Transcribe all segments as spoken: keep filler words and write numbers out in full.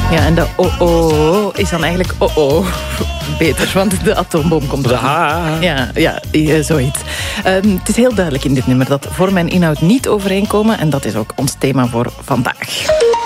Ja, en de oh-oh is dan eigenlijk oh-oh beter, want de atoomboom komt eraan. Ja, ja, zoiets. Um, het is heel duidelijk in dit nummer dat vorm en inhoud niet overeenkomen en dat is ook ons thema voor vandaag.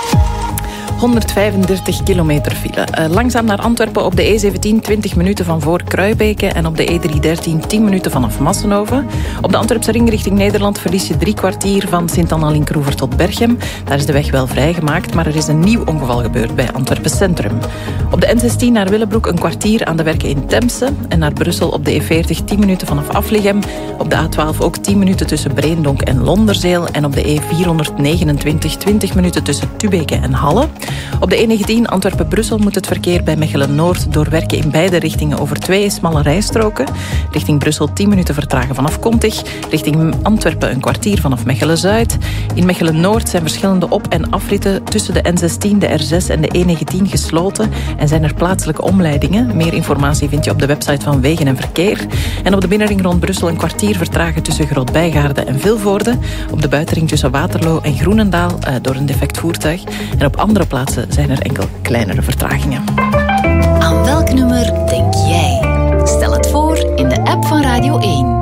honderdvijfendertig kilometer file. Uh, langzaam naar Antwerpen op de E zeventien, twintig minuten van voor Kruibeke en op de E driehonderddertien, tien minuten vanaf Massenhoven. Op de Antwerpse ring richting Nederland verlies je drie kwartier van Sint-Anna-Linkroever tot Berchem. Daar is de weg wel vrijgemaakt, maar er is een nieuw ongeval gebeurd bij Antwerpen Centrum. Op de N zestien naar Willebroek een kwartier aan de werken in Temse en naar Brussel op de E veertig, tien minuten vanaf Afligem. Op de A twaalf ook tien minuten tussen Breendonk en Londerzeel en op de E vierhonderdnegenentwintig, twintig minuten tussen Tubeke en Halle. Op de E negentien Antwerpen-Brussel moet het verkeer bij Mechelen-Noord doorwerken in beide richtingen over twee smalle rijstroken. Richting Brussel tien minuten vertragen vanaf Kontig. Richting Antwerpen een kwartier vanaf Mechelen-Zuid. In Mechelen-Noord zijn verschillende op- en afritten tussen de N zestien, de R zes en de E negentien gesloten en zijn er plaatselijke omleidingen. Meer informatie vind je op de website van Wegen en Verkeer. En op de binnenring rond Brussel een kwartier vertragen tussen Groot-Bijgaarde en Vilvoorde. Op de buitenring tussen Waterloo en Groenendaal uh, door een defect voertuig. En op andere plaatsen zijn er enkel kleinere vertragingen. Aan welk nummer denk jij? Stel het voor in de app van Radio één.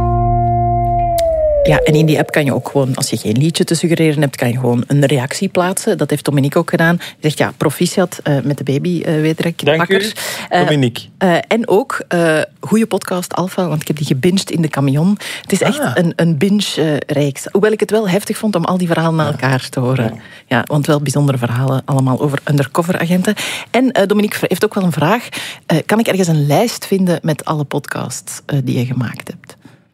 Ja, en in die app kan je ook gewoon, als je geen liedje te suggereren hebt, kan je gewoon een reactie plaatsen. Dat heeft Dominique ook gedaan. Hij zegt, ja, proficiat uh, met de baby, uh, weet ik. Dank u, uh, Dominique. Uh, en ook, uh, goede podcast Alpha, want ik heb die gebinged in de camion. Het is echt ah. een, een binge-reeks. Uh, Hoewel ik het wel heftig vond om al die verhalen naar elkaar te horen. Ja, ja want wel bijzondere verhalen, allemaal over undercover-agenten. En uh, Dominique heeft ook wel een vraag. Uh, kan ik ergens een lijst vinden met alle podcasts uh, die je gemaakt hebt?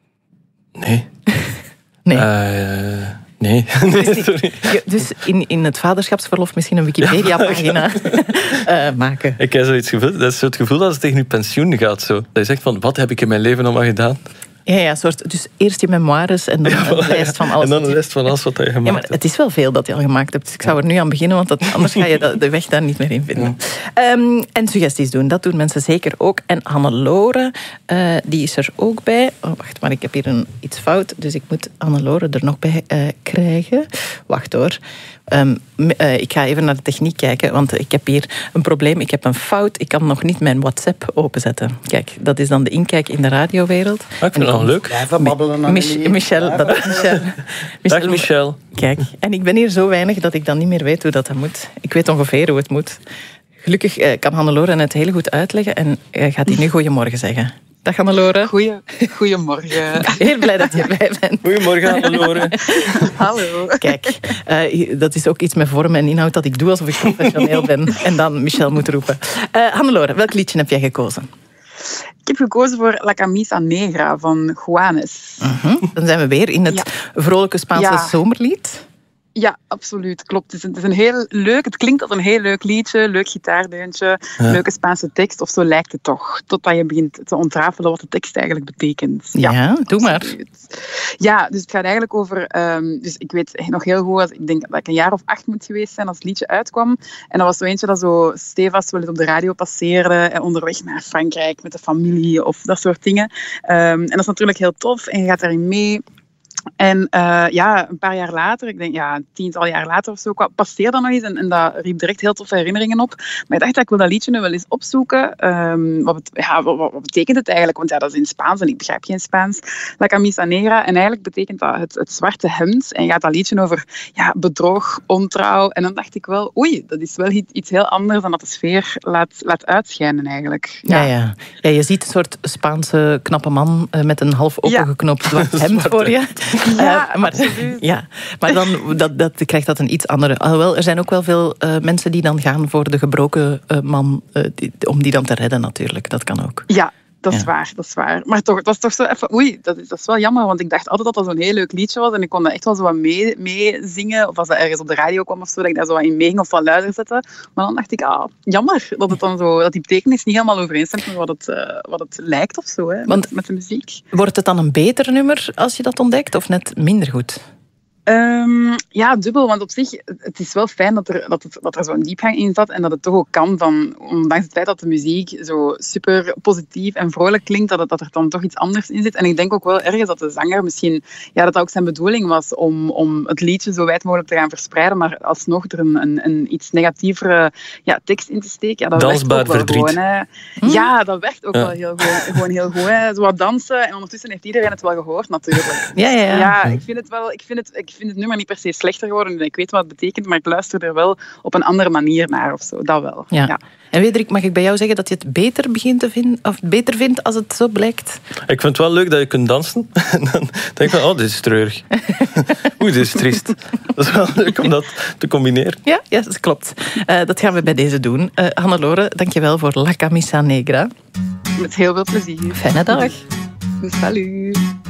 Nee. Nee. Uh, nee. nee, sorry. Dus in, in het vaderschapsverlof misschien een Wikipedia-pagina uh, maken. Ik heb zoiets gevoel, dat is zo het gevoel dat het tegen je pensioen gaat. Zo. Dat je zegt van, wat heb ik in mijn leven allemaal gedaan? Ja, ja, soort, dus eerst je memoires en dan ja, een lijst van alles. En dan een lijst van alles wat je gemaakt hebt. Ja, maar het is wel veel dat je al gemaakt hebt. Dus ik zou er nu aan beginnen, want dat, anders ga je de weg daar niet meer in vinden. Ja. Um, en suggesties doen, dat doen mensen zeker ook. En Hannelore, uh, die is er ook bij. Oh, wacht, maar ik heb hier een, iets fout. Dus ik moet Hannelore er nog bij uh, krijgen. Wacht hoor. Um, uh, ik ga even naar de techniek kijken, want ik heb hier een probleem. Ik heb een fout. Ik kan nog niet mijn WhatsApp openzetten. Kijk, dat is dan de inkijk in de radiowereld. Ah, ik vind het nog leuk. Blijven babbelen aan Mich- Michel, dat is Michel. Michel. Dag Michel. Kijk, en ik ben hier zo weinig dat ik dan niet meer weet hoe dat, dat moet. Ik weet ongeveer hoe het moet. Gelukkig uh, kan Hannelore het heel goed uitleggen en uh, gaat hij nu goeiemorgen zeggen. Dag Hannelore. Goeie, goeiemorgen. Heel blij dat je erbij bent. Goedemorgen Hannelore. Hallo. Kijk, uh, dat is ook iets met vorm en inhoud dat ik doe alsof ik professioneel ben en dan Michel moet roepen. Uh, Hannelore, welk liedje heb jij gekozen? Ik heb gekozen voor La Camisa Negra van Juanes. Uh-huh. Dan zijn we weer in het ja. vrolijke Spaanse ja. zomerlied. Ja, absoluut. Klopt. Het is, een, het is een heel leuk... Het klinkt als een heel leuk liedje, leuk gitaardeuntje, ja. leuke Spaanse tekst, of zo lijkt het toch. Totdat je begint te ontrafelen wat de tekst eigenlijk betekent. Ja, ja doe absoluut. maar. Ja, dus het gaat eigenlijk over... Um, dus ik weet nog heel goed, ik denk dat ik een jaar of acht moet geweest zijn als het liedje uitkwam. En dat was zo eentje dat zo stevast wel eens op de radio passeerde en onderweg naar Frankrijk met de familie of dat soort dingen. Um, en dat is natuurlijk heel tof en je gaat daarin mee. En uh, ja, een paar jaar later, ik denk ja, een tiental jaar later of zo, passeerde dat nog eens en, en dat riep direct heel toffe herinneringen op. Maar ik dacht, dat ik wil dat liedje nu wel eens opzoeken. Um, wat, bet- ja, wat, wat betekent het eigenlijk? Want ja, dat is in Spaans en ik begrijp geen Spaans. La Camisa Negra. En eigenlijk betekent dat het, het zwarte hemd. En gaat dat liedje over ja, bedrog, ontrouw. En dan dacht ik wel, oei, dat is wel iets, iets heel anders dan dat de sfeer laat, laat uitschijnen eigenlijk. Ja. Ja, ja. Ja, je ziet een soort Spaanse knappe man uh, met een half opengeknoopt ja. zwart hemd voor je. Ja, uh, maar, absoluut. Ja, maar dan dat, dat krijgt dat een iets andere... Alhoewel, er zijn ook wel veel uh, mensen die dan gaan voor de gebroken uh, man, uh, die, om die dan te redden natuurlijk. Dat kan ook. Ja, dat is ja. waar, dat is waar. Maar toch, het was toch zo even... Oei, dat is, dat is wel jammer, want ik dacht altijd dat dat zo'n heel leuk liedje was en ik kon dat echt wel zo wat mee, mee zingen, of als dat ergens op de radio kwam of zo, dat ik daar zo wat in meeging of wat luider zette. Maar dan dacht ik, ah, jammer dat, het dan zo, dat die betekenis niet helemaal overeenstemt met wat het, uh, wat het lijkt of zo, hè, want, met, met de muziek. Wordt het dan een beter nummer als je dat ontdekt, of net minder goed? Um, ja, dubbel. Want op zich, het is wel fijn dat er, dat het, dat er zo'n diepgang in zat en dat het toch ook kan van, ondanks het feit dat de muziek zo super positief en vrolijk klinkt, dat, het, dat er dan toch iets anders in zit. En ik denk ook wel ergens dat de zanger misschien, ja, dat dat ook zijn bedoeling was om, om het liedje zo wijd mogelijk te gaan verspreiden, maar alsnog er een, een, een iets negatievere ja, tekst in te steken. Ja, dat Dansbaar werkt ook wel verdriet. Gewoon, hè. Hm? Ja, dat werkt ook Ja. wel heel goed, gewoon heel goed. Hè. Zo wat dansen en ondertussen heeft iedereen het wel gehoord natuurlijk. Ja, ja, ja. Ja, ik vind het wel, ik vind het, ik vind het nummer niet per se slechter geworden. Ik weet wat het betekent, maar ik luister er wel op een andere manier naar of zo. Dat wel. Ja. Ja. En Wederik, mag ik bij jou zeggen dat je het beter begint te vinden, of beter vindt als het zo blijkt? Ik vind het wel leuk dat je kunt dansen. En dan denk ik van, oh, dit is treurig. Oeh, dit is triest. Dat is wel leuk om dat te combineren. Ja, ja dat klopt. Uh, dat gaan we bij deze doen. Uh, Hannelore, dankjewel voor La Camisa Negra. Met heel veel plezier. Fijne dag. Salut.